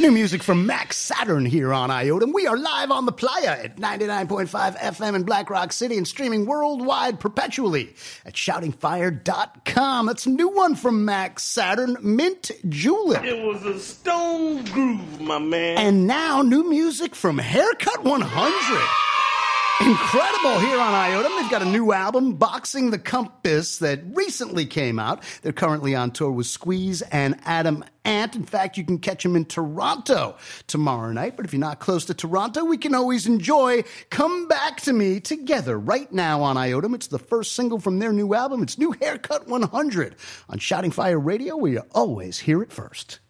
New music from Max Saturn here on Iotum. We are live on the playa at 99.5 FM in Black Rock City and streaming worldwide perpetually at shoutingfire.com. That's a new one from Max Saturn, Mint Julep. It was a stone groove, my man. And now new music from Haircut 100. Incredible here on Iotum. They've got a new album, Boxing the Compass, that recently came out. They're currently on tour with Squeeze and Adam Ant. In fact, you can catch them in Toronto tomorrow night. But if you're not close to Toronto, we can always enjoy Come Back to Me together right now on Iotum. It's the first single from their new album. It's new Haircut 100 on Shouting Fire Radio, where you always hear it first.